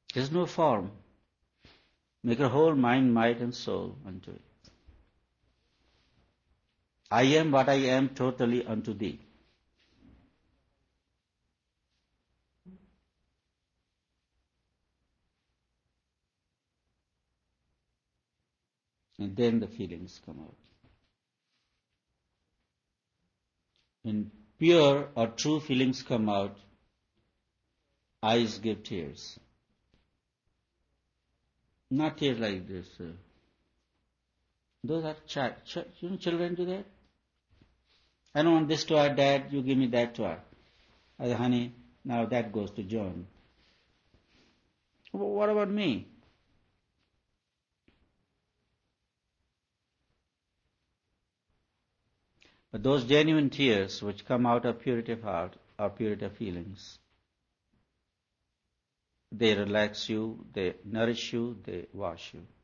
There's no form. Make your whole mind, might and soul unto it. I am what I am totally unto thee. And then the feelings come out. When pure or true feelings come out, eyes give tears. Not tears like this. Those are children do that. I don't want this toy, Dad, you give me that toy. I said, honey, now that goes to John. What about me? But those genuine tears which come out of purity of heart or purity of feelings, they relax you, they nourish you, they wash you.